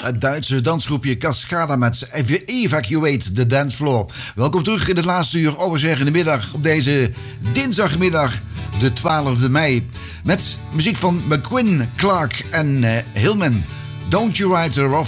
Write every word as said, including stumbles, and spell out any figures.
het Duitse dansgroepje Cascada met Evacuate the Dance Floor. Welkom terug in het laatste uur, overzeg in de middag, op deze dinsdagmiddag, de twaalfde mei. Met muziek van McQueen, Clark en uh, Hillman. Don't You Write Her Off.